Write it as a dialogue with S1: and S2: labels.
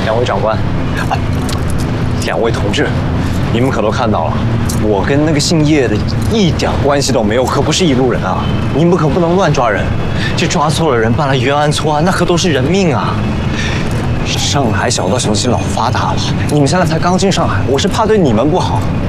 S1: 两位长官，哎，两位同志，你们可都看到了，我跟那个姓叶的一点关系都没有，可不是一路人啊！你们可不能乱抓人，这抓错了人，办了冤案错案，那可都是人命啊！上海小道消息老发达了，你们现在才刚进上海，我是怕对你们不好。